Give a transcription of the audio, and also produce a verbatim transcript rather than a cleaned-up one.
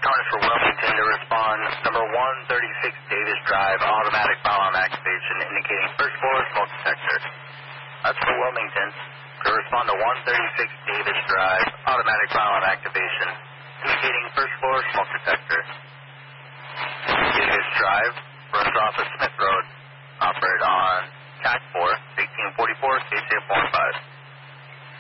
Cars for Wilmington to respond. Number one thirty-six Davis Drive, automatic fire alarm activation indicating first floor smoke detector. That's for Wilmington. To respond to one thirty-six Davis Drive, automatic fire alarm activation indicating first floor smoke detector. Davis Drive runs off of Smith Road. Operate on C A C four, eighteen forty-four, K C F one five.